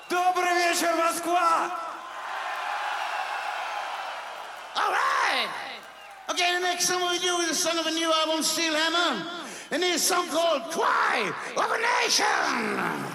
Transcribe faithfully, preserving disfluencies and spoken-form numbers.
Добрый вечер, Москва! All right. Okay, the next song we do is a song of a new album, Steel Hammer. And it's a song called Cry of a Nation.